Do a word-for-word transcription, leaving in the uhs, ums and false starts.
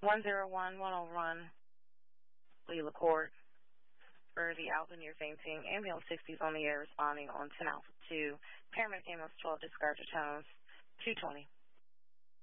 one zero one one oh one, Leela Court. For the Alvin, you're fainting. Ambulance sixties on the air responding on ten Alpha two. Paramedic ambulance twelve, discard your tones. two twenty.